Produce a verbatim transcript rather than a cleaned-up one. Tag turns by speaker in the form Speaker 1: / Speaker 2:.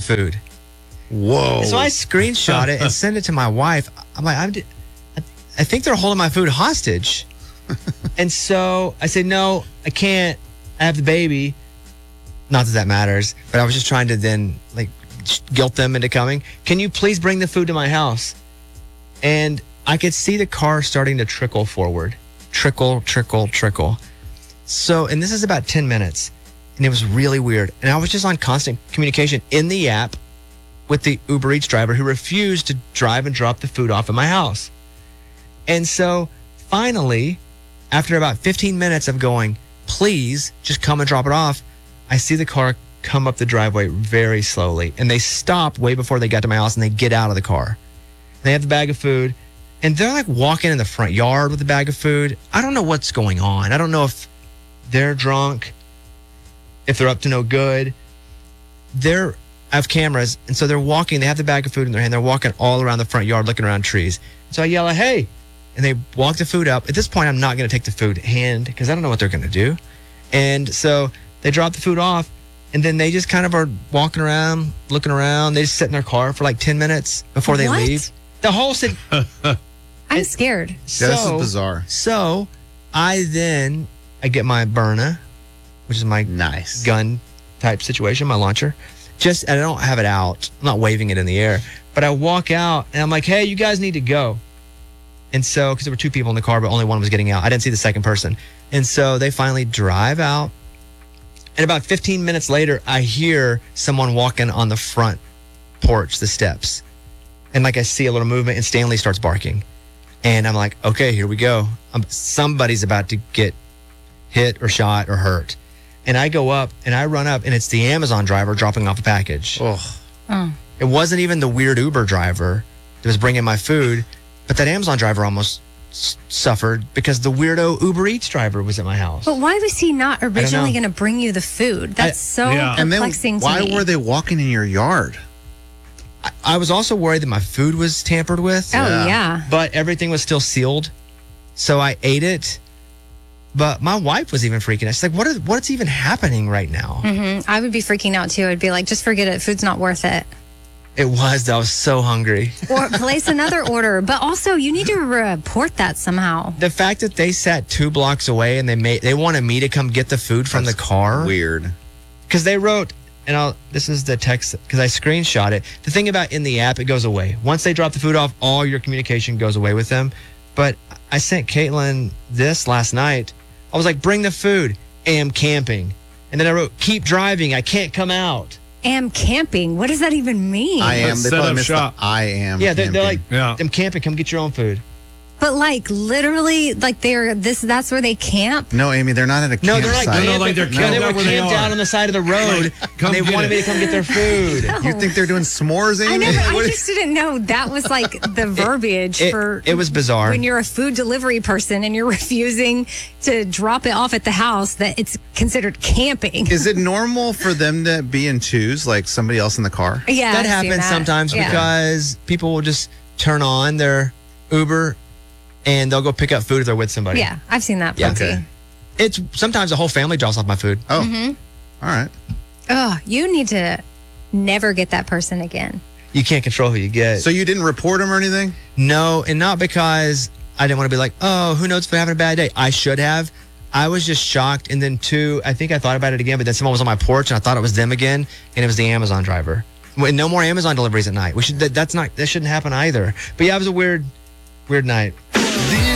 Speaker 1: food.
Speaker 2: Whoa.
Speaker 1: So I screenshot it and send it to my wife. I'm like, I'm, I think they're holding my food hostage. And so I said, no, I can't. I have the baby. Not that that matters, but I was just trying to then like guilt them into coming. Can you please bring the food to my house? And I could see the car starting to trickle forward. Trickle, trickle, trickle. So, and this is about ten minutes. And it was really weird. And I was just on constant communication in the app with the Uber Eats driver who refused to drive and drop the food off at my house. And so finally, after about fifteen minutes of going, please just come and drop it off, I see the car come up the driveway very slowly. And they stop way before they got to my house and they get out of the car. They have the bag of food and they're like walking in the front yard with the bag of food. I don't know what's going on. I don't know if they're drunk, if they're up to no good. They're, I have cameras. And so they're walking, they have the bag of food in their hand. They're walking all around the front yard looking around trees. So I yell, hey, and they walk the food up. At this point, I'm not going to take the food hand because I don't know what they're going to do. And so they drop the food off and then they just kind of are walking around, looking around. They just sit in their car for like ten minutes before they
Speaker 3: What?
Speaker 1: leave. The whole city.
Speaker 3: I'm scared.
Speaker 1: So,
Speaker 2: Yeah, this is bizarre.
Speaker 1: So I then, I get my Byrna, which is my
Speaker 2: Nice.
Speaker 1: gun type situation, my launcher. Just, and I don't have it out. I'm not waving it in the air. But I walk out and I'm like, hey, you guys need to go. And so, because there were two people in the car, but only one was getting out. I didn't see the second person. And so they finally drive out. And about fifteen minutes later, I hear someone walking on the front porch, the steps. And like I see a little movement and Stanley starts barking. And I'm like, okay, here we go. Um, somebody's about to get hit or shot or hurt. And I go up and I run up and it's the Amazon driver dropping off a package.
Speaker 2: Oh.
Speaker 3: Oh.
Speaker 1: It wasn't even the weird Uber driver that was bringing my food, but that Amazon driver almost s- suffered because the weirdo Uber Eats driver was at my house.
Speaker 3: But why was he not originally
Speaker 1: know.
Speaker 3: going to bring you the food? That's
Speaker 1: I-
Speaker 3: so
Speaker 4: Yeah.
Speaker 2: And then
Speaker 3: perplexing
Speaker 2: why
Speaker 3: to me.
Speaker 2: were they walking in your yard?
Speaker 1: I, I was also worried that my food was tampered with,
Speaker 3: Oh,
Speaker 2: Yeah.
Speaker 3: yeah.
Speaker 1: but everything was still sealed. So I ate it. But my wife was even freaking out. She's like, what is, what's even happening right now?
Speaker 3: hmm I would be freaking out too. I'd be like, just forget it. Food's not worth it.
Speaker 1: It was. I was so hungry.
Speaker 3: Or place another order. But also, you need to report that somehow.
Speaker 1: The fact that they sat two blocks away and they made they wanted me to come get the food from
Speaker 2: That's
Speaker 1: the car.
Speaker 2: Weird.
Speaker 1: Because they wrote, and I'll, this is the text, because I screenshot it. The thing about in the app, it goes away. Once they drop the food off, all your communication goes away with them. But I sent Caitlin this last night. I was like, bring the food. Am camping. And then I wrote, keep driving. I can't come out.
Speaker 3: Am camping. What does that even mean?
Speaker 2: I am. They
Speaker 4: Set
Speaker 2: probably
Speaker 4: up
Speaker 2: missed
Speaker 4: shop.
Speaker 2: the I am.
Speaker 1: Yeah, they're, they're like,
Speaker 2: camping.
Speaker 4: Yeah.
Speaker 1: I'm camping. Come get your own food.
Speaker 3: But like literally, like they're this. That's where they camp.
Speaker 2: No, Amy, they're not at a
Speaker 1: No, they're like,
Speaker 2: campsite.
Speaker 4: No, no, like they're
Speaker 1: camping.
Speaker 4: camped
Speaker 1: they were
Speaker 4: out where they
Speaker 1: camped
Speaker 4: are.
Speaker 1: out on the side of the road.
Speaker 4: come
Speaker 1: and they
Speaker 4: get
Speaker 1: wanted
Speaker 4: it.
Speaker 1: me to come get their food.
Speaker 2: You think they're doing s'mores, Amy?
Speaker 3: I know, but
Speaker 2: What
Speaker 3: I
Speaker 2: is-
Speaker 3: just didn't know that was like the verbiage
Speaker 1: it-
Speaker 3: for.
Speaker 1: it was bizarre.
Speaker 3: When you're a food delivery person and you're refusing to drop it off at the house, that it's considered camping.
Speaker 2: Is it normal for them to be in twos, like somebody else in the car?
Speaker 3: Yeah,
Speaker 1: that
Speaker 3: I've seen
Speaker 1: happens
Speaker 3: that.
Speaker 1: sometimes
Speaker 3: Yeah.
Speaker 1: because people will just turn on their Uber and they'll go pick up food if they're with somebody.
Speaker 3: Yeah, I've seen that
Speaker 1: Yeah.
Speaker 3: plenty.
Speaker 2: Okay.
Speaker 1: It's sometimes the whole family drops off my food.
Speaker 2: Oh,
Speaker 3: Mm-hmm.
Speaker 2: all right.
Speaker 3: Oh, you need to never get that person again.
Speaker 1: You can't control who you get.
Speaker 2: So you didn't report them or anything?
Speaker 1: No, and not because I didn't want to be like, oh, who knows if they're having a bad day. I should have. I was just shocked. And then two, I think I thought about it again, but then someone was on my porch and I thought it was them again. And it was the Amazon driver. Well, no more Amazon deliveries at night. We should, that, that's not, that shouldn't happen either. But yeah, it was a weird, weird night.